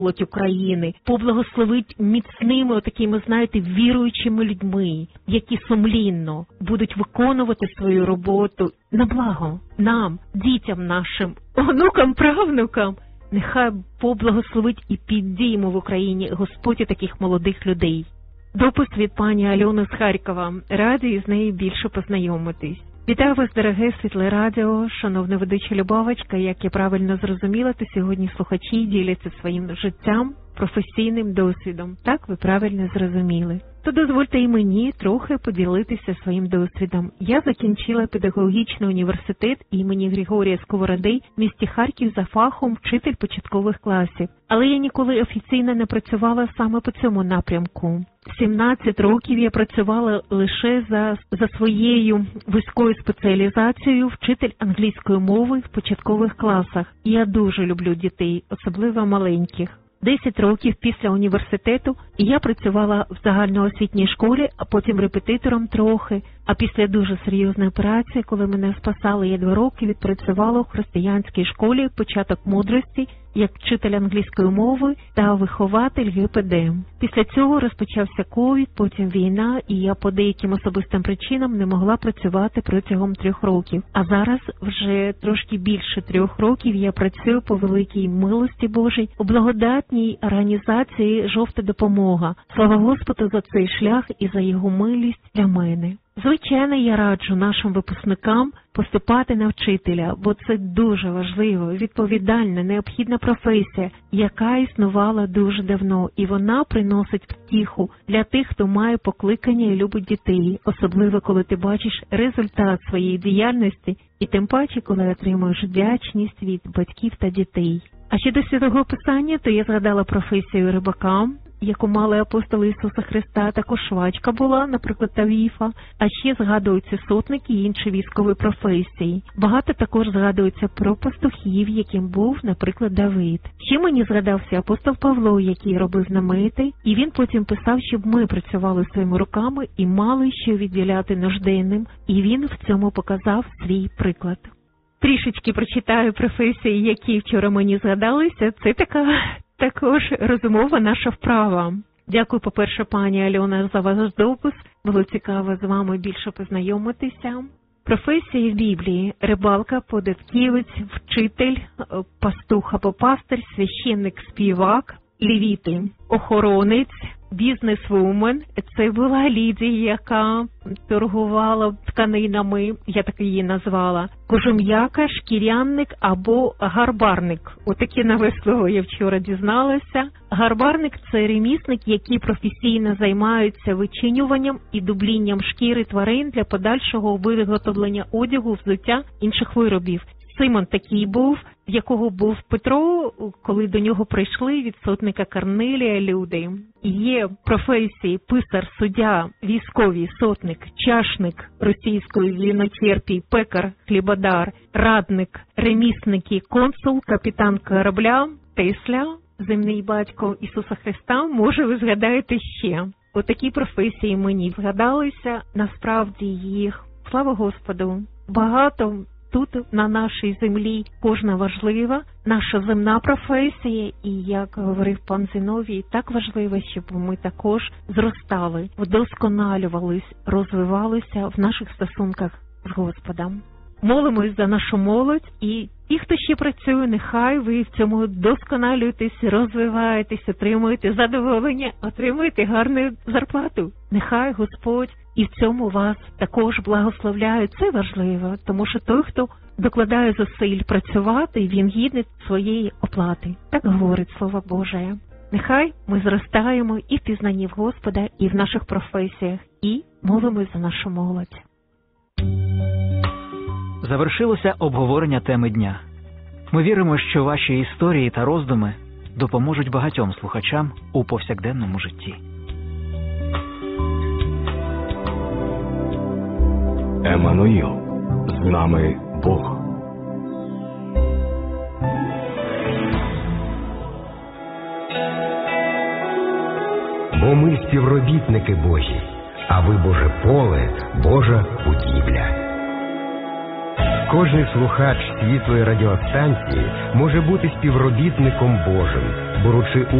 молодь України, поблагословить міцними, такими, знаєте, віруючими людьми, які сумлінно будуть виконувати свою роботу на благо нам, дітям нашим, онукам, правнукам. Нехай поблагословить і підіймо в Україні Господь таких молодих людей. Допис від пані Альони з Харкова. Раді з нею більше познайомитись. Вітаю вас, дороге Світле Радіо, шановна ведуча Любавочка. Як я правильно зрозуміла, то сьогодні слухачі діляться своїм життям, професійним досвідом. Так, ви правильно зрозуміли. То дозвольте і мені трохи поділитися своїм досвідом. Я закінчила педагогічний університет імені Григорія Сковороди в місті Харків за фахом вчитель початкових класів. Але я ніколи офіційно не працювала саме по цьому напрямку. 17 років я працювала лише за своєю вузькою спеціалізацією вчитель англійської мови в початкових класах. І я дуже люблю дітей, особливо маленьких. 10 років після університету я працювала в загальноосвітній школі, а потім репетитором трохи. А після дуже серйозної операції, коли мене спасали, я 2 роки відпрацювала у християнській школі «Початок мудрості» як вчитель англійської мови та вихователь ГПД. Після цього розпочався ковід, потім війна, і я по деяким особистим причинам не могла працювати протягом 3 років. А зараз вже трошки більше 3 років я працюю по великій милості Божій у благодатній організації «Жовта допомога». Слава Господу за цей шлях і за його милість для мене. Звичайно, я раджу нашим випускникам поступати на вчителя, бо це дуже важливо, відповідальна, необхідна професія, яка існувала дуже давно, і вона приносить втіху для тих, хто має покликання і любить дітей, особливо коли ти бачиш результат своєї діяльності і тим паче, коли отримуєш вдячність від батьків та дітей. А щодо Святого Писання, то я згадала професію рибака, яку мали апостоли Ісуса Христа, також швачка була, наприклад, Тавіфа, а ще згадуються сотники і інші військові професії. Багато також згадується про пастухів, яким був, наприклад, Давид. Ще мені згадався апостол Павло, який робив намети, і він потім писав, щоб ми працювали своїми руками і мали що відділяти нужденним, і він в цьому показав свій приклад. Трішечки прочитаю професії, які вчора мені згадалися. Це також розумова наша вправа. Дякую, по-перше, пані Альона, за ваш допис. Було цікаво з вами більше познайомитися. Професії в Біблії: рибалка, податківець, вчитель, пастух або пастир, священник-співак, левіти, охоронець, бізнес-вумен. Це була Лідія, яка торгувала тканинами, я так її назвала. Кожум'яка, шкірянник або гарбарник. Отакі нове слово я вчора дізналася. Гарбарник – це ремісник, який професійно займається вичинюванням і дублінням шкіри тварин для подальшого виготовлення одягу, взуття, інших виробів. Симон такий був, в якого був Петро, коли до нього прийшли від сотника Корнилія люди. Є професії: писар, суддя, військовий, сотник, чашник російської віночерпій, пекар, хлібодар, радник, ремісники, консул, капітан корабля, Тесля, земний батько Ісуса Христа. Може, ви згадаєте ще. Отакі професії мені згадалися, насправді їх, слава Господу, багато. Тут, на нашій землі, кожна важлива, наша земна професія, і, як говорив пан Зіновій, так важливо, щоб ми також зростали, вдосконалювались, розвивалися в наших стосунках з Господом. Молимось за нашу молодь, і ті, хто ще працює, нехай ви в цьому досконалюєтесь, розвиваєтесь, отримуєте задоволення, отримуєте гарну зарплату. Нехай Господь і в цьому вас також благословляє. Це важливо, тому що той, хто докладає зусиль працювати, він гідний своєї оплати. Так говорить Слово Боже. Нехай ми зростаємо і в пізнанні в Господа, і в наших професіях, і молимось за нашу молодь. Завершилося обговорення теми дня. Ми віримо, що ваші історії та роздуми допоможуть багатьом слухачам у повсякденному житті. Еммануїл, з нами Бог. Бо ми співробітники Божі, а ви Боже поле, Божа будівля. Кожний слухач світлої радіостанції може бути співробітником Божим, беручи